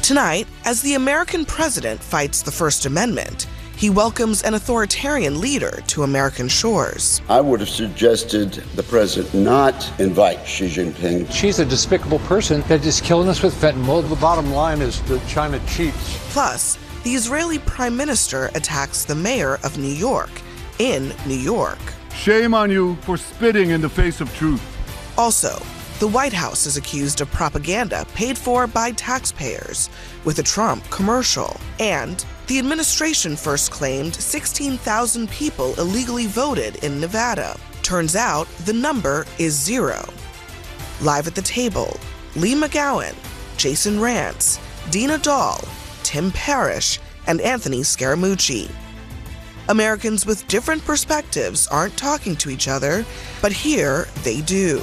Tonight, as the American president fights the First Amendment, he welcomes an authoritarian leader to American shores. I would have suggested the president not invite Xi Jinping. She's a despicable person that is killing us with fentanyl. The bottom line is that China cheats. Plus, the Israeli prime minister attacks the mayor of New York in New York. Shame on you for spitting in the face of truth. Also, the White House is accused of propaganda paid for by taxpayers with a Trump commercial. And the administration first claimed 16,000 people illegally voted in Nevada. Turns out the number is 0. Live at the table, Lee McGowan, Jason Rantz, Dina Dahl, Tim Parrish, and Anthony Scaramucci. Americans with different perspectives aren't talking to each other, but here they do.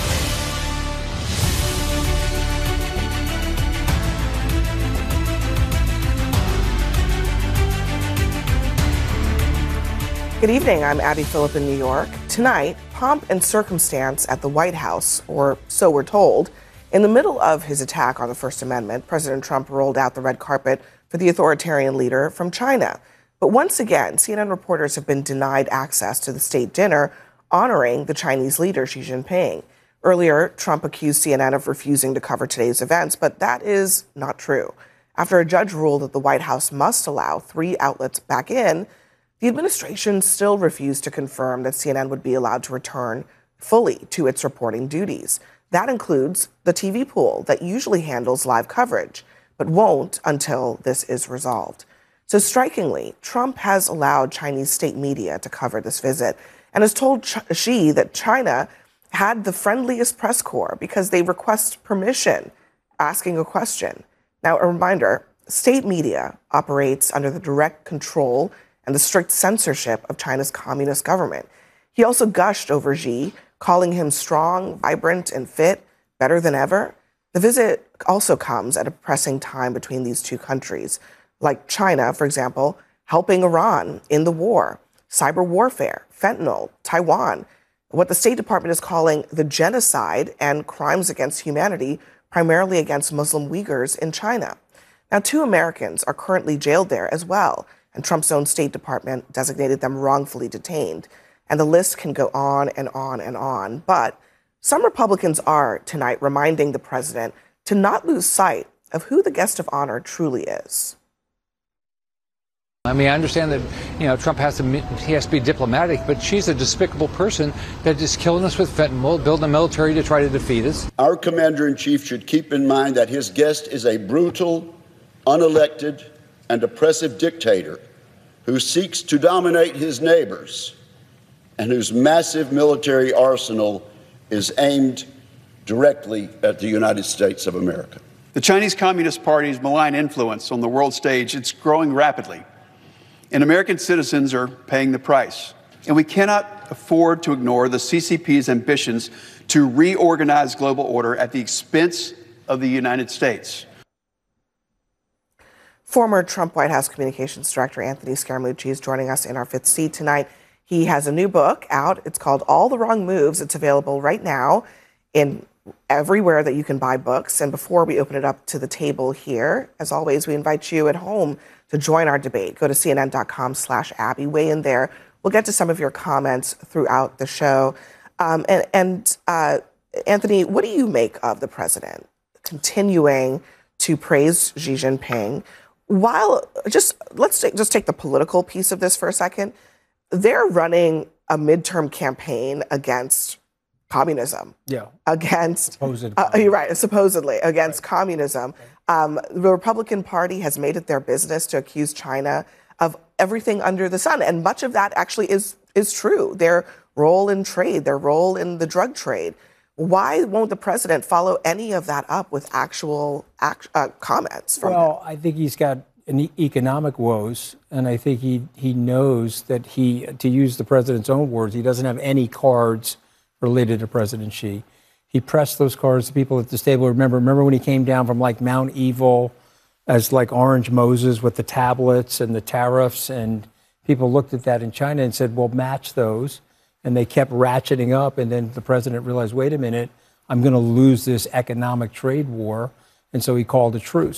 Good evening, I'm Abby Phillip in New York. Tonight, pomp and circumstance at the White House, or so we're told. In the middle of his attack on the First Amendment, President Trump rolled out the red carpet for the authoritarian leader from China. But once again, CNN reporters have been denied access to the state dinner honoring the Chinese leader Xi Jinping. Earlier, Trump accused CNN of refusing to cover today's events, but that is not true. After a judge ruled that the White House must allow 3 outlets back in, the administration still refused to confirm that CNN would be allowed to return fully to its reporting duties. That includes the TV pool that usually handles live coverage, but won't until this is resolved. So strikingly, Trump has allowed Chinese state media to cover this visit and has told Xi that China had the friendliest press corps because they request permission asking a question. Now, a reminder, state media operates under the direct control and the strict censorship of China's communist government. He also gushed over Xi, calling him strong, vibrant, and fit, better than ever. The visit also comes at a pressing time between these two countries, like China, for example, helping Iran in the war, cyber warfare, fentanyl, Taiwan, what the State Department is calling the genocide and crimes against humanity, primarily against Muslim Uyghurs in China. Now, 2 Americans are currently jailed there as well, and Trump's own State Department designated them wrongfully detained. And the list can go on and on and on. But some Republicans are tonight reminding the president to not lose sight of who the guest of honor truly is. I mean, I understand that, Trump has to be diplomatic, but she's a despicable person that is killing us with fentanyl, building a military to try to defeat us. Our commander-in-chief should keep in mind that his guest is a brutal, unelected, and oppressive dictator who seeks to dominate his neighbors and whose massive military arsenal is aimed directly at the United States of America. The Chinese Communist Party's malign influence on the world stage, it's growing rapidly, and American citizens are paying the price. And we cannot afford to ignore the CCP's ambitions to reorganize global order at the expense of the United States. Former Trump White House Communications Director Anthony Scaramucci is joining us in our 5th seat tonight. He has a new book out. It's called All the Wrong Moves. It's available right now in everywhere that you can buy books. And before we open it up to the table here, as always, we invite you at home to join our debate. Go to cnn.com/Abby. Weigh in there. We'll get to some of your comments throughout the show. Anthony, what do you make of the president continuing to praise Xi Jinping? Let's take the political piece of this for a second. They're running a midterm campaign against communism. Yeah. You're right, supposedly against communism. The Republican Party has made it their business to accuse China of everything under the sun. And much of that actually is true. Their role in trade, their role in the drug trade. Why won't the president follow any of that up with actual comments from him? Well, I think he's got economic woes, and I think he knows that to use the president's own words, he doesn't have any cards related to President Xi. He pressed those cards to people at this table. Remember when he came down from like Mount Evil as like Orange Moses with the tablets and the tariffs, and people looked at that in China and said, well, match those. And they kept ratcheting up. And then the president realized, wait a minute, I'm going to lose this economic trade war. And so he called a truce.